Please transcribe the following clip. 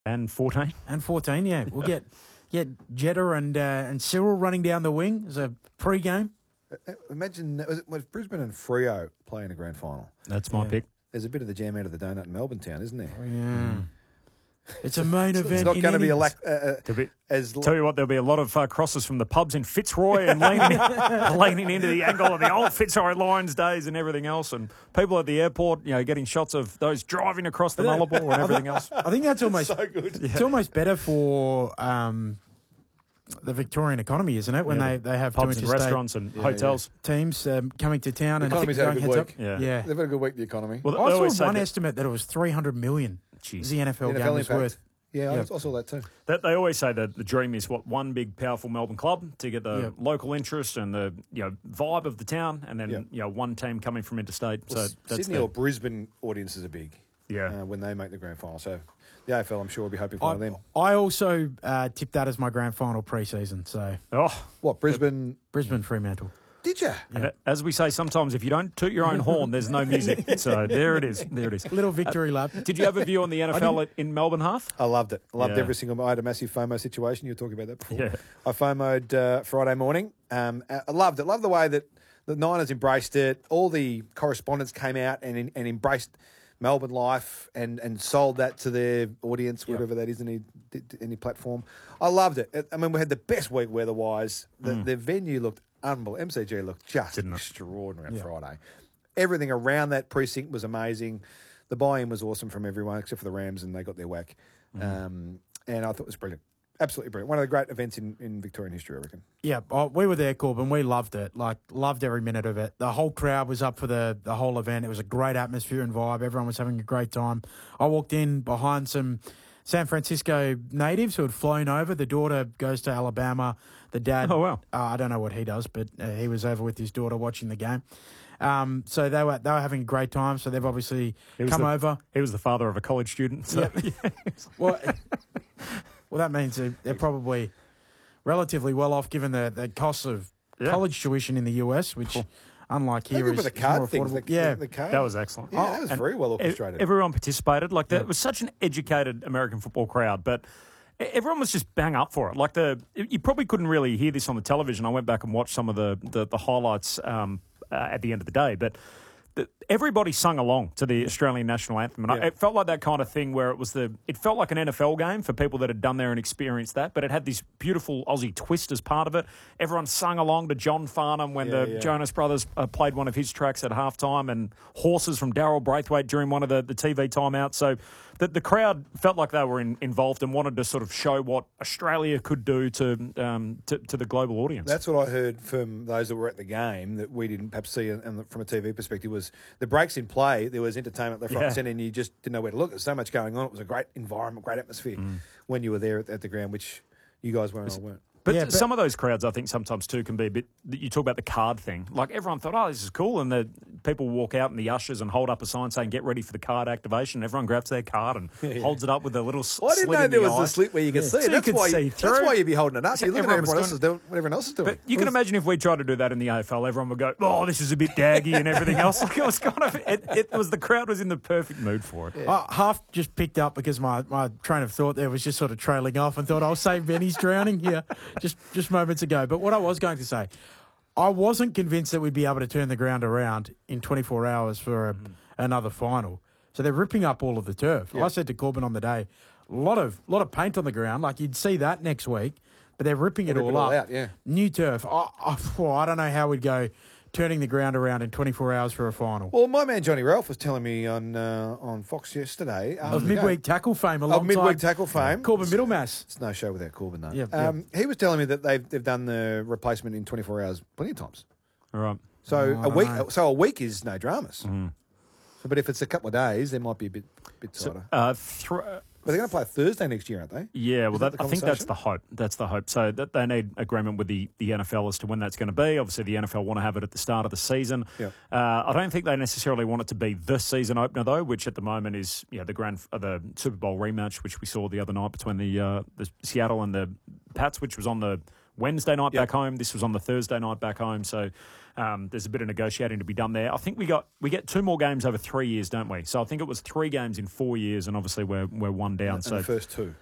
And 14. And 14, yeah. We'll get Jetta and Cyril running down the wing as a pre-game. Imagine was Brisbane and Freo playing a grand final. That's my pick. There's a bit of the jam out of the donut in Melbourne town, isn't there? Yeah. It's a main event. It's not going to be a lack. Tell you what, there'll be a lot of crosses from the pubs in Fitzroy and leaning into the angle of the old Fitzroy Lions days and everything else, and people at the airport, getting shots of those driving across the Nullarbor and everything else. I think that's almost so good. It's almost better for the Victorian economy, isn't it? When they have pubs and restaurants and hotels teams coming to town. The economy's had a good week. Yeah, they've had a good week. The economy. Well, I saw one estimate that it was 300 million. Jeez. The NFL game was worth. Yeah, I saw that too. They always say that the dream is one big, powerful Melbourne club to get the local interest and the vibe of the town, and then one team coming from interstate. Well, so that's Sydney or Brisbane audiences are big. Yeah, when they make the grand final. So the AFL, I'm sure, will be hoping for one of them. I also tipped that as my grand final pre-season. So what Brisbane Fremantle. Did you? And as we say sometimes, if you don't toot your own horn, there's no music. So there it is. Little victory lap. Did you have a view on the NFL in Melbourne half? I loved it. I loved every single. I had a massive FOMO situation. You were talking about that before. Yeah. I FOMO'd Friday morning. I loved it. Loved the way that the Niners embraced it. All the correspondents came out and embraced Melbourne life and sold that to their audience, whatever that is, any platform. I loved it. I mean, we had the best week weather-wise. The venue looked unbelievable. MCG looked just extraordinary on Friday. Everything around that precinct was amazing. The buy-in was awesome from everyone except for the Rams, and they got their whack. And I thought it was brilliant. Absolutely brilliant. One of the great events in Victorian history, I reckon. Yeah, we were there, Corbin. We loved it. Loved every minute of it. The whole crowd was up for the whole event. It was a great atmosphere and vibe. Everyone was having a great time. I walked in behind some San Francisco natives who had flown over. The daughter goes to Alabama. The dad, I don't know what he does, but he was over with his daughter watching the game. So they were having a great time. So they've obviously come over. He was the father of a college student. So. Well, that means they're probably relatively well off given the costs of college tuition in the US, which, unlike here, is the card more thing. affordable. The card. That was excellent. Yeah, that was very well orchestrated. Everyone participated. It was such an educated American football crowd, but everyone was just bang up for it. You probably couldn't really hear this on the television. I went back and watched some of the highlights at the end of the day, but everybody sung along to the Australian national anthem, and it felt like that kind of thing where it felt like an NFL game for people that had done there and experienced that, but it had this beautiful Aussie twist as part of it. Everyone sung along to John Farnham when the Jonas Brothers played one of his tracks at halftime, and Horses from Daryl Braithwaite during one of the TV timeouts. So the crowd felt like they were involved and wanted to sort of show what Australia could do to the global audience. That's what I heard from those that were at the game that we didn't perhaps see from a TV perspective was the breaks in play. There was entertainment left, right, and centre, and you just didn't know where to look. There's so much going on. It was a great environment, great atmosphere when you were there at the ground, which you guys weren't. But some of those crowds, I think, sometimes too can be a bit. You talk about the card thing. Like everyone thought, oh, this is cool, and the people walk out and the ushers and hold up a sign saying, "Get ready for the card activation." Everyone grabs their card and holds it up with a little slit. I didn't know there was a slit where you could see it. That's why you'd be holding it up. You look at everyone else is doing what everyone else is doing. But you can imagine if we tried to do that in the AFL, everyone would go, "Oh, this is a bit daggy," and everything else. Like it was kind of. It was the crowd was in the perfect mood for it. I half just picked up because my train of thought there was just sort of trailing off and thought I'll save Benny's drowning here just moments ago. But what I was going to say, I wasn't convinced that we'd be able to turn the ground around in 24 hours for another final. So they're ripping up all of the turf. I said to Corbin on the day, a lot of paint on the ground. Like you'd see that next week, but they're ripping it all up. New turf. I don't know how we'd go turning the ground around in 24 hours for a final. Well, my man Johnny Ralph was telling me on Fox yesterday. Of midweek tackle fame alongside Corbin Middlemass. It's no show without Corbin, though. Yep. He was telling me that they've done the replacement in 24 hours plenty of times. All right. So a week is no dramas. So, but if it's a couple of days, there might be a bit tighter. But they're going to play Thursday next year, aren't they? Yeah, well, I think that's the hope. That's the hope. So that they need agreement with the NFL as to when that's going to be. Obviously, the NFL want to have it at the start of the season. Yeah. I don't think they necessarily want it to be the season opener, though, which at the moment is the Super Bowl rematch, which we saw the other night between the Seattle and the Pats, which was on the Wednesday night back home. This was on the Thursday night back home. So there's a bit of negotiating to be done there. I think we get 2 more games over 3 years, don't we? So I think it was 3 games in 4 years, and obviously we're one down. And the first 2.